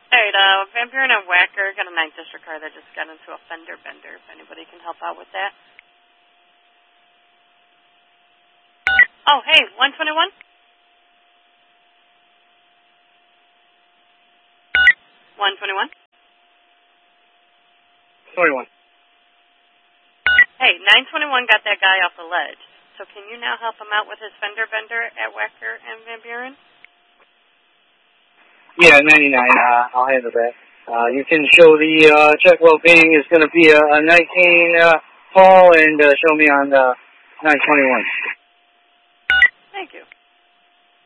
Alright, Van Buren and Wacker got a 9th District car that just got into a fender bender. If anybody can help out with that. Oh, hey, 121? 121? 21. Hey, 921 got that guy off the ledge. So can you now help him out with his fender bender at Wacker and Van Buren? Yeah, 99. I'll handle that. You can show the check well-being is going to be a 19 Paul and show me on 921.